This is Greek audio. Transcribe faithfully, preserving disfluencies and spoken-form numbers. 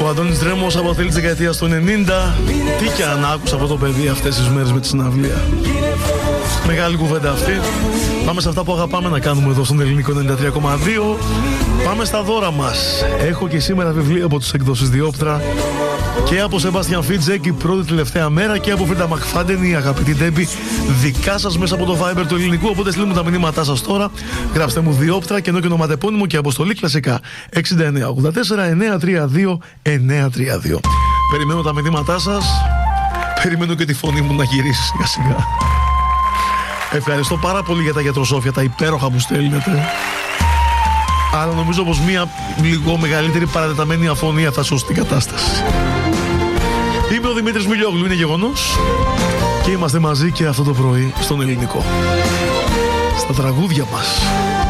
Ο Αντώνης Δρέμος από τέλη της δεκαετίας του ενενήντα. Τι κι αν άκουσα από το παιδί αυτές τις μέρες με τη συναυλία. Μεγάλη κουβέντα αυτή. Πάμε σε αυτά που αγαπάμε να κάνουμε εδώ στον Ελληνικό ενενήντα τρία κόμμα δύο. Πάμε στα δώρα μας. Έχω και σήμερα βιβλία από τις εκδόσεις Διόπτρα και από Σεμπάστιαν Φίτζεκ η πρώτη τελευταία μέρα και από Φρίντα Μακφάντεν, η αγαπητή Ντέμπι, δικά σας μέσα από το Viber του Ελληνικού. Οπότε στείλτε μου τα μηνύματά σας τώρα. Γράψτε μου Διόπτρα και ενώ και ονοματεπώνυμο και αποστολή κλασικά εξήντα εννέα ογδόντα τέσσερα εννιακόσια τριάντα δύο εννιακόσια τριάντα δύο. Περιμένω τα μηνύματά σας. Περιμένω και τη φωνή μου να γυρίσει σιγά σιγά. Ευχαριστώ πάρα πολύ για τα γιατροσόφια, τα υπέροχα που στέλνετε. Αλλά νομίζω πως μία λίγο μεγαλύτερη παρατεταμένη αφωνία θα σώσει την κατάσταση. Είμαι ο Δημήτρης Μιλιόγλου, είναι γεγονός. Και είμαστε μαζί και αυτό το πρωί στον Ελληνικό. Στα τραγούδια μας.